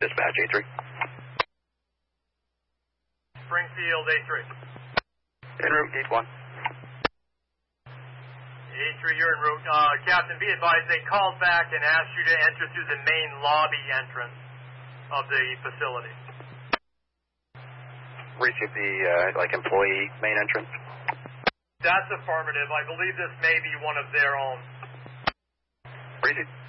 Dispatch A3. Springfield A3. En route, gate 1. A3, you're en route. Captain, be advised, they called back and asked you to enter through the main lobby entrance of the facility. Received the, employee main entrance? That's affirmative. I believe this may be one of their own. Received.